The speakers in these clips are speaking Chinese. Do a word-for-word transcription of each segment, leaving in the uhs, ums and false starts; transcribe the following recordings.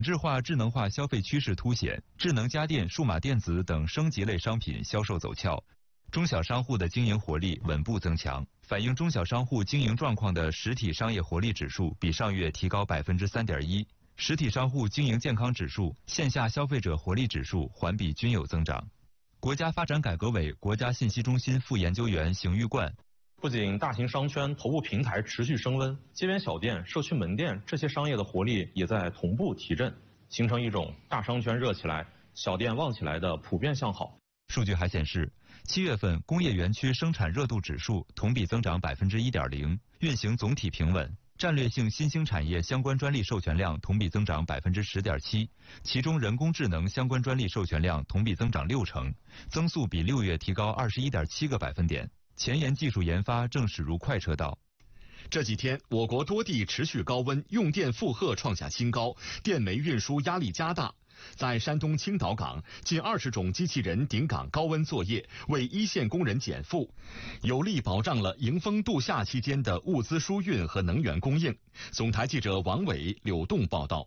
质化、智能化消费趋势凸显，智能家电、数码电子等升级类商品销售走俏，中小商户的经营活力稳步增强。反映中小商户经营状况的实体商业活力指数比上月提高百分之三点一，实体商户经营健康指数、线下消费者活力指数环比均有增长。国家发展改革委国家信息中心副研究员邢玉冠。 不仅大型商圈头部平台持续升温，街边小店、社区门店这些商业的活力也在同步提振，形成一种大商圈热起来、小店旺起来的普遍向好。 数据还显示，七月份工业园区生产热度指数同比增长百分之一点零，运行总体平稳。战略性新兴产业相关专利授权量同比增长百分之十点七，其中人工智能相关专利授权量同比增长六成，增速比六月提高二十一点七个百分点。前沿技术研发正驶入快车道。 这几天，我国多地持续高温，用电负荷创下新高，电煤运输压力加大。在山东青岛港，近二十种机器人顶岗高温作业，为一线工人减负，有力保障了迎风度夏期间的物资输运和能源供应。总台记者王伟、柳栋报道。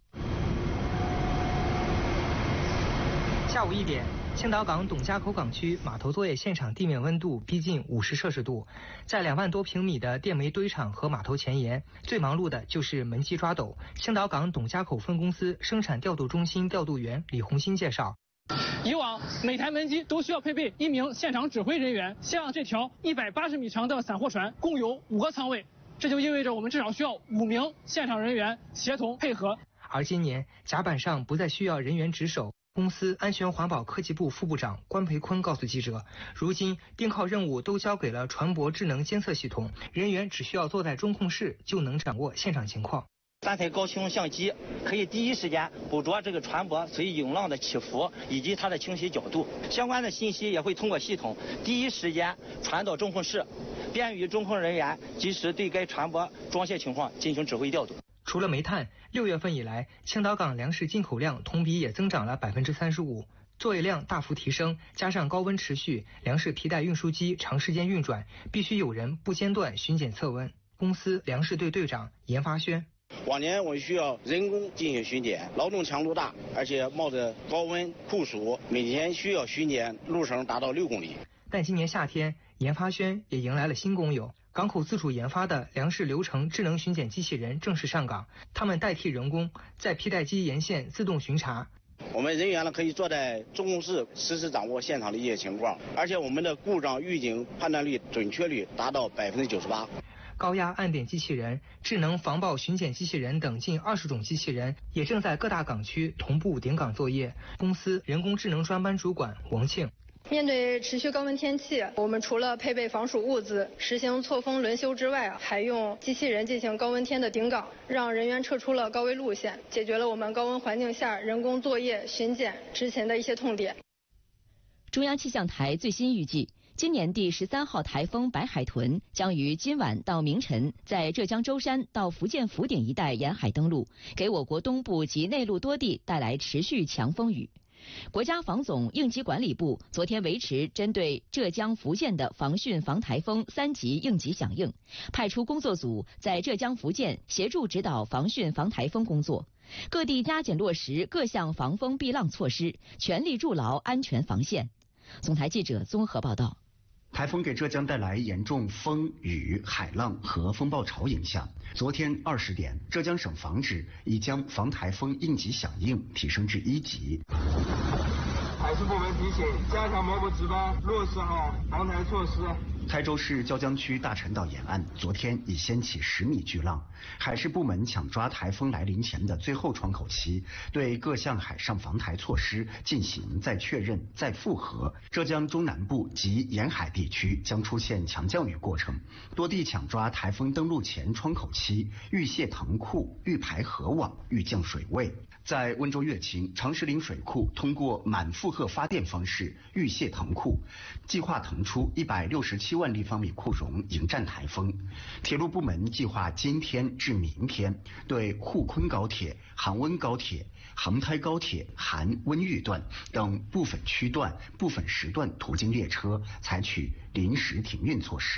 下午一点，青岛港董家口港区码头作业现场地面温度逼近五十摄氏度，在两万多平米的电煤堆场和码头前沿，最忙碌的就是门机抓斗。青岛港董家口分公司生产调度中心调度员李红新介绍， 以往每台门机都需要配备一名现场指挥人员，像这条一百八十米长的散货船共有五个舱位，这就意味着我们至少需要五名现场人员协同配合。 而今年甲板上不再需要人员值守。公司安全环保科技部副部长关培坤告诉记者，如今定靠任务都交给了船舶智能监测系统，人员只需要坐在中控室就能掌握现场情况。 三台高清相机可以第一时间捕捉这个船舶随涌浪的起伏以及它的倾斜角度，相关的信息也会通过系统第一时间传到中控室，便于中控人员及时对该船舶装卸情况进行指挥调度。 除了煤炭，六月份以来，青岛港粮食进口量同比也增长了百分之三十五，作业量大幅提升，加上高温持续，粮食皮带运输机长时间运转，必须有人不间断巡检测温。公司粮食队队长严发轩， 往年我们需要人工进行巡检，劳动强度大，而且冒着高温酷暑，每天需要巡检路程达到六公里。 但今年夏天，严发轩也迎来了新工友。港口自主研发的粮食流程智能巡检机器人正式上岗，他们代替人工在皮带机沿线自动巡查。 我们人员呢可以坐在中控室实时掌握现场的一些情况，而且我们的故障预警判断率准确率达到百分之九十八。 高压按点机器人、智能防爆巡检机器人等近二十种机器人也正在各大港区同步顶岗作业。公司人工智能专班主管王庆。 面对持续高温天气，我们除了配备防暑物资、实行错峰轮休之外，还用机器人进行高温天的顶岗，让人员撤出了高危路线，解决了我们高温环境下人工作业、巡检执勤的一些痛点。 中央气象台最新预计，今年第十三号台风白海豚将于今晚到明晨在浙江舟山到福建福鼎一带沿海登陆，给我国东部及内陆多地带来持续强风雨。国家防总应急管理部昨天维持针对浙江、福建的防汛防台风三级应急响应，派出工作组在浙江、福建协助指导防汛防台风工作，各地加紧落实各项防风避浪措施，全力筑牢安全防线。总台记者综合报道。 台风给浙江带来严重风雨、海浪和风暴潮影响。昨天二十点，浙江省防指已将防台风应急响应提升至一级。 海事部门提醒，加强某某值班，落实好防台措施。 台州市椒江区大陈岛沿岸昨天已掀起十米巨浪，海事部门抢抓台风来临前的最后窗口期，对各项海上防台措施进行再确认、再复核。浙江中南部及沿海地区将出现强降雨过程，多地抢抓台风登陆前窗口期，预泄腾库、预排河网、预降水位。在温州乐清长石岭水库通过满负荷发电方式预泄腾库，计划腾出一百六十七万立方米库容迎战台风。铁路部门计划今天至明天对沪昆高铁、杭温高铁、杭台高铁含温豫段等部分区段、部分时段途经列车采取临时停运措施。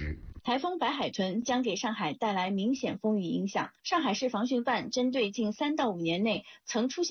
台风白海豚将给上海带来明显风雨影响。上海市防汛办针对近三到五年内曾出现